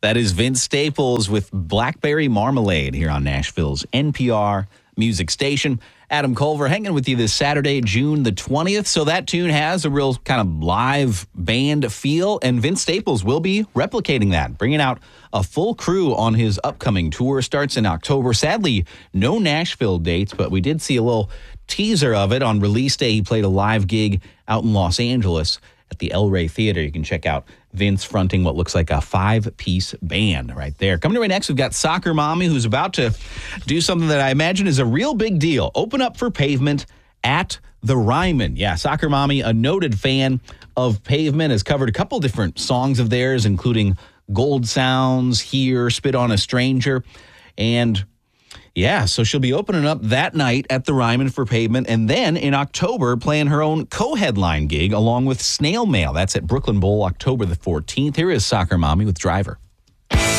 That is Vince Staples with Blackberry Marmalade here on Nashville's NPR music station. Adam Culver hanging with you this Saturday, June the 20th. So that tune has a real kind of live band feel, and Vince Staples will be replicating that, bringing out a full crew on his upcoming tour. Starts in October. Sadly, no Nashville dates, but we did see a little teaser of it on release day. He played a live gig out in Los Angeles at the El Rey Theater. You can check out Vince fronting what looks like a 5-piece band right there. Coming to right next, we've got Soccer Mommy, who's about to do something that I imagine is a real big deal. Open up for Pavement at the Ryman. Yeah, Soccer Mommy, a noted fan of Pavement, has covered a couple different songs of theirs, including Gold Sounds, Here, Spit on a Stranger, and yeah, so she'll be opening up that night at the Ryman for Pavement, and then in October playing her own co-headline gig along with Snail Mail. That's at Brooklyn Bowl, October the 14th. Here is Soccer Mommy with Driver.